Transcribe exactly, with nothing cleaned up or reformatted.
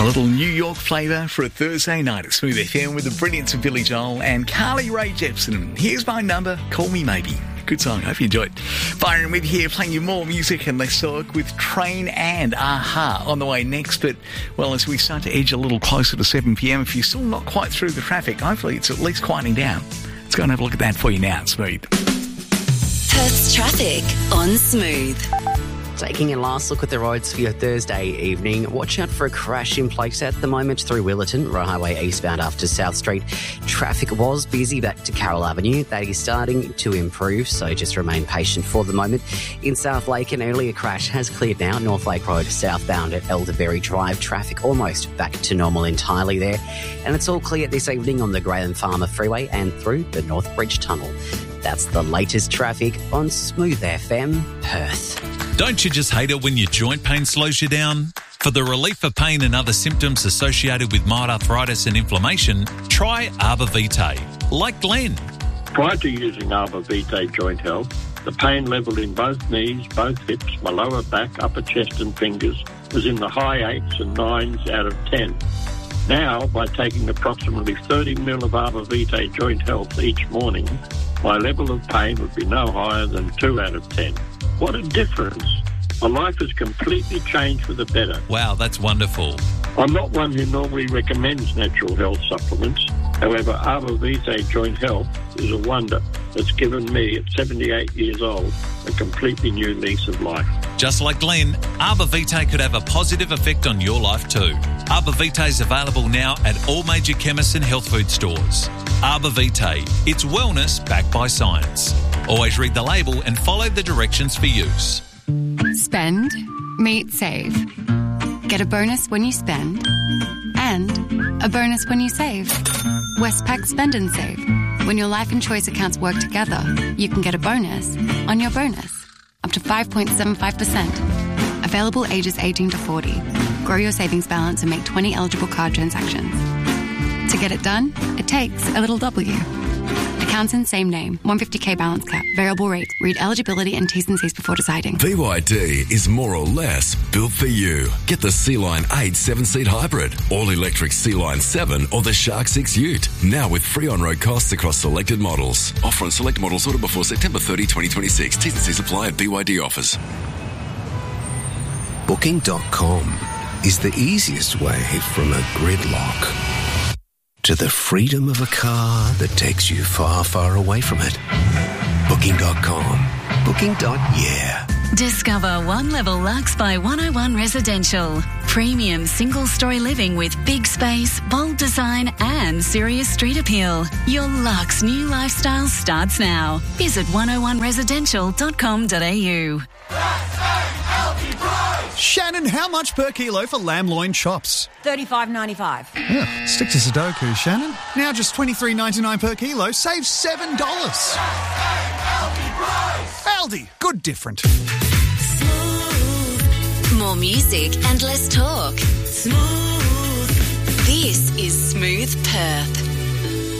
little New York flavour for a Thursday night at Smooth F M with the brilliance of Billy Joel and Carly Rae Jepsen. Here's my number, call me maybe. Good song, hope you enjoyed. Byron with you here, playing you more music and less talk with Train and Aha on the way next. But, well, as we start to edge a little closer to seven p.m, if you're still not quite through the traffic, hopefully it's at least quieting down. Let's go and have a look at that for you now, Smooth. Perth's traffic on Smooth. Taking a last look at the roads for your Thursday evening. Watch out for a crash in place at the moment through Willerton, Roe Highway eastbound after South Street. Traffic was busy back to Carroll Avenue. That is starting to improve, so just remain patient for the moment. In South Lake, an earlier crash has cleared now. North Lake Road southbound at Elderberry Drive. Traffic almost back to normal entirely there. And it's all clear this evening on the Graham Farmer Freeway and through the North Bridge Tunnel. That's the latest traffic on Smooth F M, Perth. Don't you just hate it when your joint pain slows you down? For the relief of pain and other symptoms associated with mild arthritis and inflammation, try Arbor Vitae, like Glenn. Prior to using Arbor Vitae Joint Health, the pain level in both knees, both hips, my lower back, upper chest and fingers was in the high eights and nines out of ten. Now, by taking approximately thirty mil of Arbor Vitae Joint Health each morning, my level of pain would be no higher than two out of ten. What a difference. My life has completely changed for the better. Wow, that's wonderful. I'm not one who normally recommends natural health supplements. However, Arbor Vitae Joint Health is a wonder that's given me, at seventy-eight years old, a completely new lease of life. Just like Glenn, Arbor Vitae could have a positive effect on your life too. Arbor Vitae is available now at all major chemists and health food stores. Arbor Vitae, it's wellness backed by science. Always read the label and follow the directions for use. Spend, meet, save. Get a bonus when you spend and a bonus when you save. Westpac Spend and Save. When your life and choice accounts work together, you can get a bonus on your bonus, up to five point seven five percent. Available ages eighteen to forty. Grow your savings balance and make twenty eligible card transactions. To get it done, it takes a little W. Accounts in same name. one hundred fifty thousand balance cap. Variable rate. Read eligibility and T's and C's before deciding. B Y D is more or less built for you. Get the Sea-Line eight seven-seat hybrid, all-electric Sea-Line seven or the Shark six Ute. Now with free on-road costs across selected models. Offer on select models order before September thirtieth, twenty twenty-six. T's and C's apply at B Y D offers. Booking dot com is the easiest way from a gridlock to the freedom of a car that takes you far, far away from it. Booking dot com. Booking. Yeah. Discover One Level Luxe by one oh one Residential. Premium single-story living with big space, bold design and serious street appeal. Your luxe new lifestyle starts now. Visit one oh one residential dot com dot a u. Shannon, how much per kilo for lamb loin chops? thirty-five ninety-five. Yeah, stick to Sudoku, Shannon. Now just twenty-three ninety-nine per kilo. Save seven dollars. Aldi, good different. Smooth. More music and less talk. Smooth. This is Smooth Perth.